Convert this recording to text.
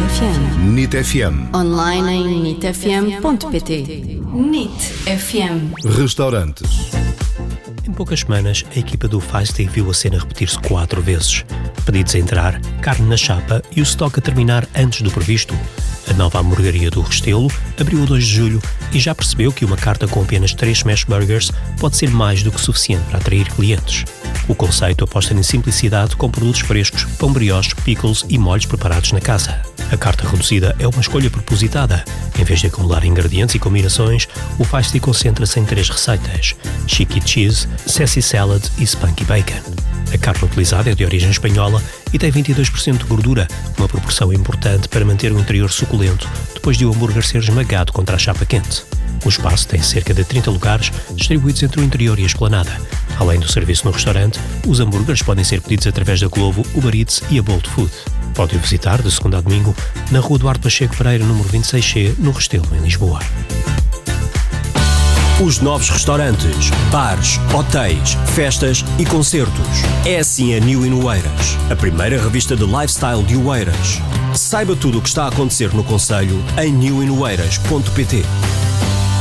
FM. NIT FM. Online em nitfm.pt. NIT FM. Restaurantes. Em poucas semanas, a equipa do Feisty viu a cena repetir-se 4 vezes. Pedidos a entrar, carne na chapa e o estoque a terminar antes do previsto. A nova hamburgueria do Restelo abriu a 2 de julho e já percebeu que uma carta com apenas 3 smash burgers pode ser mais do que suficiente para atrair clientes. O conceito aposta em simplicidade com produtos frescos, pão brioche, pickles e molhos preparados na casa. A carta reduzida é uma escolha propositada. Em vez de acumular ingredientes e combinações, o Feisty concentra-se em 3 receitas: Cheeky Cheese, Sassy Salad e Spunky Bacon. A carne utilizada é de origem espanhola e tem 22% de gordura, uma proporção importante para manter o interior suculento depois de o hambúrguer ser esmagado contra a chapa quente. O espaço tem cerca de 30 lugares distribuídos entre o interior e a esplanada. Além do serviço no restaurante, os hambúrgueres podem ser pedidos através da Glovo, Uber Eats e a Bolt Food. Pode-o visitar de segunda a domingo na Rua Duarte Pacheco Pereira, número 26C, no Restelo, em Lisboa. Os novos restaurantes, bares, hotéis, festas e concertos. É assim a New in Oeiras, a primeira revista de lifestyle de Oeiras. Saiba tudo o que está a acontecer no concelho em newinoeiras.pt.